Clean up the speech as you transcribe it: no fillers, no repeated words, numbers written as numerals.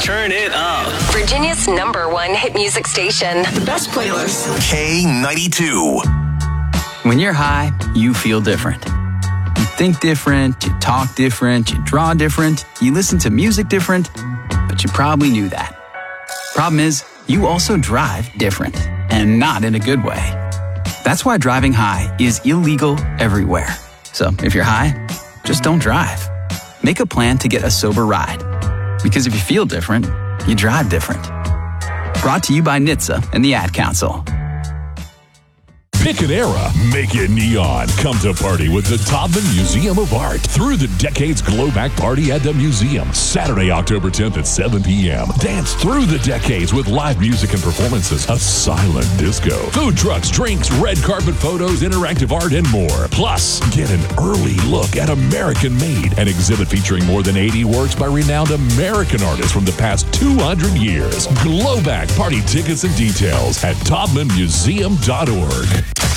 Turn it up. Virginia's #1 hit music station. The best playlist. K92. When you're high, you feel different. You think different, you talk different, you draw different, you listen to music different, but you probably knew that. Problem is, you also drive different, and not in a good way. That's why driving high is illegal everywhere. So if you're high, just don't drive. Make a plan to get a sober ride. Because if you feel different, you drive different. Brought to you by NHTSA and the Ad Council. Pick an era, make it neon. Come to party with the Taubman Museum of Art. Through the Decades Glow Back Party at the museum. Saturday, October 10th at 7 p.m. Dance through the decades with live music and performances. A silent disco. Food trucks, drinks, red carpet photos, interactive art, and more. Plus, get an early look at American Made, an exhibit featuring more than 80 works by renowned American artists from the past 200 years. Glow Back Party tickets and details at TaubmanMuseum.org.